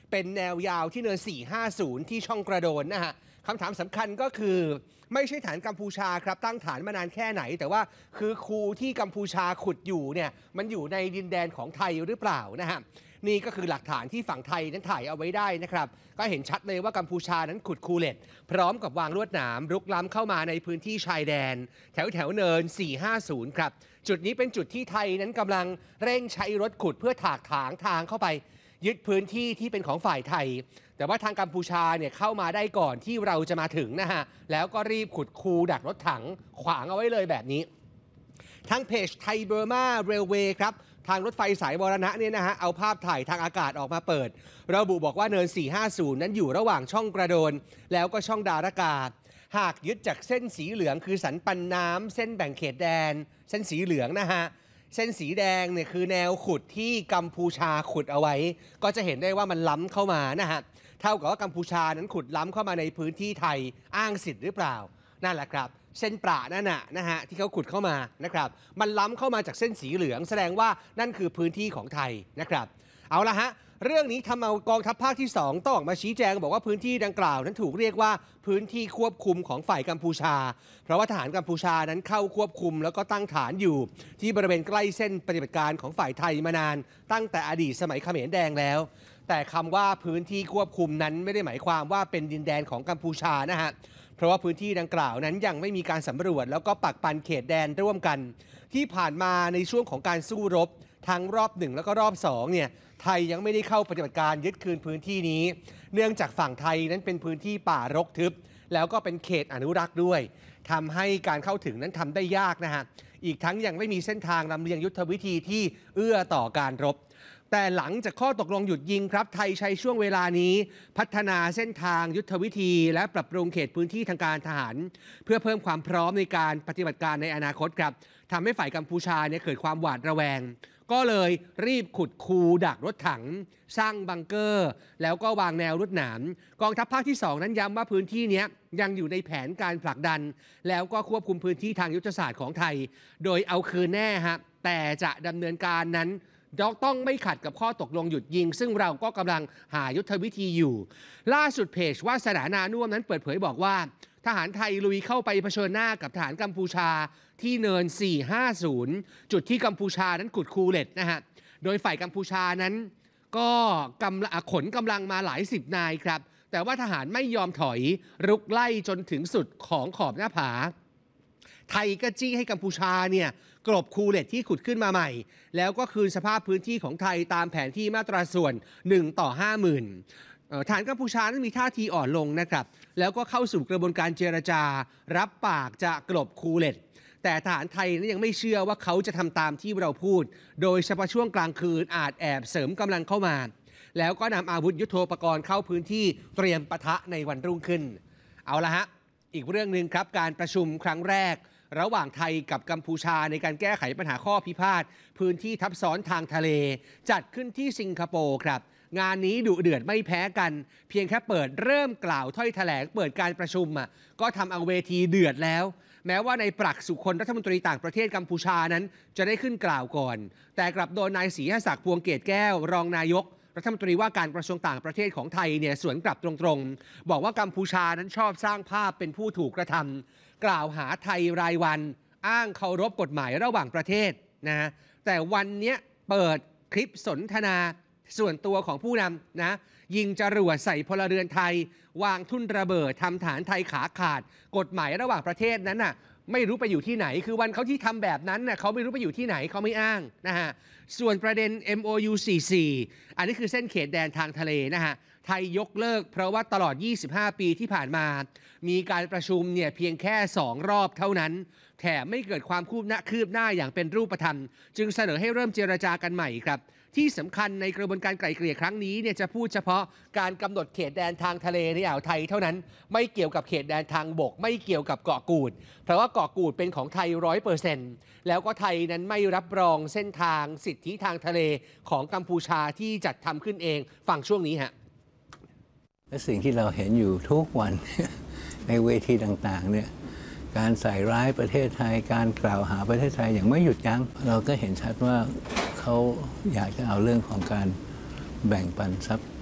เป็นแนวยาวที่เนิน 450 ที่ช่องกระโดนนะฮะคำถามสำคัญก็คือไม่ใช่ฐานกัมพูชาครับตั้งฐานมานานแค่ไหนแต่ว่าคือคูที่กัมพูชาขุดอยู่เนี่ยมันอยู่ในดินแดนของไทยหรือเปล่านะฮะนี่ก็คือหลักฐานที่ฝั่งไทยนั้นถ่ายเอาไว้ได้นะครับก็เห็นชัดเลยว่ากัมพูชานั้นขุดคูเหล็กพร้อมกับวางลวดหนามรุกล้ำเข้ามาในพื้นที่ชายแดนแถวเนิน 450 ครับจุดนี้เป็นจุดที่ไทยนั้นกำลังเร่งใช้รถขุดเพื่อถากถางทางเข้าไปยึดพื้นที่ที่เป็นของฝ่ายไทยแต่ว่าทางกัมพูชาเนี่ยเข้ามาได้ก่อนที่เราจะมาถึงนะฮะแล้วก็รีบขุดคูดักรถถังขวางเอาไว้เลยแบบนี้ทางเพจไทยเบอร์มาเรลเวย์ครับทางรถไฟสายวรณะเนี่ยนะฮะเอาภาพถ่ายทางอากาศออกมาเปิดระบุบอกว่าเนิน 450 นั้นอยู่ระหว่างช่องกระโดนแล้วก็ช่องดารากาศหากยึดจากเส้นสีเหลืองคือสันปันน้ำเส้นแบ่งเขตแดนเส้นสีเหลืองนะฮะเส้นสีแดงเนี่ยคือแนวขุดที่กัมพูชาขุดเอาไว้ก็จะเห็นได้ว่ามันล้ำเข้ามานะฮะเท่ากับว่ากัมพูชานั้นขุดล้ำเข้ามาในพื้นที่ไทยอ้างสิทธิ์หรือเปล่านั่นแหละครับเส้นประนั่นนะฮะที่เขาขุดเข้ามานะครับมันล้ำเข้ามาจากเส้นสีเหลืองแสดงว่านั่นคือพื้นที่ของไทยนะครับเอาละฮะเรื่องนี้ทำเอากองทัพภาคที่2ต้องออกมาชี้แจงบอกว่าพื้นที่ดังกล่าวนั้นถูกเรียกว่าพื้นที่ควบคุมของฝ่ายกัมพูชาเพราะว่าทหารกัมพูชานั้นเข้าควบคุมแล้วก็ตั้งฐานอยู่ที่บริเวณใกล้เส้นปฏิบัติการของฝ่ายไทยมานานตั้งแต่อดีตสมัยเขมรแดงแล้วแต่คำว่าพื้นที่ควบคุมนั้นไม่ได้หมายความว่าเป็นดินแดนของกัมพูชานะฮะเพราะว่าพื้นที่ดังกล่าวนั้นยังไม่มีการสำรวจแล้วก็ปักปันเขตแดนร่วมกันที่ผ่านมาในช่วงของการสู้รบทั้งรอบ1แล้วก็รอบ2เนี่ยไทยยังไม่ได้เข้าปฏิบัติการยึดคืนพื้นที่นี้เนื่องจากฝั่งไทยนั้นเป็นพื้นที่ป่ารกทึบแล้วก็เป็นเขตอนุรักษ์ด้วยทำให้การเข้าถึงนั้นทำได้ยากนะฮะอีกทั้งยังไม่มีเส้นทางลำเลียงยุทธวิธีที่เอื้อต่อการรบแต่หลังจากข้อตกลงหยุดยิงครับไทยใช้ช่วงเวลานี้พัฒนาเส้นทางยุทธวิธีและปรับปรุงเขตพื้นที่ทางการทหารเพื่อเพิ่มความพร้อมในการปฏิบัติการในอนาคตครับทำให้ฝ่ายกัมพูชาเนี่ยเกิดความหวาดระแวงก็เลยรีบขุดคูดักรถถังสร้างบังเกอร์แล้วก็วางแนวรวดหนามกองทัพภาคที่2นั้นย้ำว่าพื้นที่นี้ยังอยู่ในแผนการผลักดันแล้วก็ควบคุมพื้นที่ทางยุทธศาสตร์ของไทยโดยเอาคืนแน่ฮะแต่จะดำเนินการนั้นต้องไม่ขัดกับข้อตกลงหยุดยิงซึ่งเราก็กำลังหายุทธวิธีอยู่ล่าสุดเพจวาสนานานุ่วมนั้นเปิดเผยบอกว่าทหารไทยลุยเข้าไปเผชิญหน้ากับทหารกัมพูชาที่เนิน 450 จุดที่กัมพูชานั้นขุดคูเหล็กนะฮะโดยฝ่ายกัมพูชานั้นก็ขนกำลังมาหลายสิบนายครับแต่ว่าทหารไม่ยอมถอยรุกไล่จนถึงสุดของขอบหน้าผาไทยก็จี้ให้กัมพูชาเนี่ยกลบคูเหล็กที่ขุดขึ้นมาใหม่แล้วก็คืนสภาพพื้นที่ของไทยตามแผนที่มาตราส่วน1:50,000ฐานกัมพูชานั้นมีท่าทีอ่อนลงนะครับแล้วก็เข้าสู่กระบวนการเจรจารับปากจะกลบคูเหล็กแต่ทหารไทยนั้นยังไม่เชื่อว่าเขาจะทำตามที่เราพูดโดยเฉพาะช่วงกลางคืนอาจแอบเสริมกำลังเข้ามาแล้วก็นำอาวุธยุทโธปกรณ์เข้าพื้นที่เตรียมปะทะในวันรุ่งขึ้นเอาละฮะอีกเรื่องหนึ่งครับการประชุมครั้งแรกระหว่างไทยกับกัมพูชาในการแก้ไขปัญหาข้อพิพาทพื้นที่ทับซ้อนทางทะเลจัดขึ้นที่สิงคโปร์ครับงานนี้ดุเดือดไม่แพ้กันเพียงแค่เริ่มกล่าวถ้อยแถลงเปิดการประชุมก็ทำเอาเวทีเดือดแล้วแม้ว่าในปรักสุคนรัฐมนตรีต่างประเทศกัมพูชานั้นจะได้ขึ้นกล่าวก่อนแต่กลับโดนนายศรีหศักดิ์พวงเกตแก้วรองนายกรัฐมนตรีว่าการกระทรวงต่างประเทศของไทยเนี่ยสวนกลับตรงๆบอกว่ากัมพูชานั้นชอบสร้างภาพเป็นผู้ถูกกระทำกล่าวหาไทยรายวันอ้างเคารพกฎหมายระหว่างประเทศนะแต่วันนี้เปิดคลิปสนทนาส่วนตัวของผู้นำนะยิงจรวดใส่พลเรือนไทยวางทุ่นระเบิดทำฐานไทยขาขาดกฎหมายระหว่างประเทศนั้นน่ะไม่รู้ไปอยู่ที่ไหนคือวันเขาที่ทำแบบนั้นน่ะเขาไม่รู้ไปอยู่ที่ไหนเขาไม่อ้างนะฮะส่วนประเด็น MOU 44อันนี้คือเส้นเขตแดนทางทะเลนะฮะไทยยกเลิกเพราะว่าตลอด25ปีที่ผ่านมามีการประชุมเนี่ยเพียงแค่2รอบเท่านั้นแถมไม่เกิดความคืบหน้าอย่างเป็นรูปธรรมจึงเสนอให้เริ่มเจรจากันใหม่ครับที่สำคัญในกระบวนการไกล่เกลี่ยครั้งนี้เนี่ยจะพูดเฉพาะการกำหนดเขตแดนทางทะเลในอ่าวไทยเท่านั้นไม่เกี่ยวกับเขตแดนทางบกไม่เกี่ยวกับเกาะกูดเพราะว่าเกาะกูดเป็นของไทย 100% แล้วก็ไทยนั้นไม่รับรองเส้นทางสิทธิทางทะเลของกัมพูชาที่จัดทำขึ้นเองฟังช่วงนี้ฮะและสิ่งที่เราเห็นอยู่ทุกวัน ในเวทีต่างๆเนี่ยการใส่ร้ายประเทศไทยการกล่าวหาประเทศไทยอย่างไม่หยุดยั้งเราก็เห็นชัดว่าเขาอยากจะเอาเรื่องของการแบ่งปันทรัพย์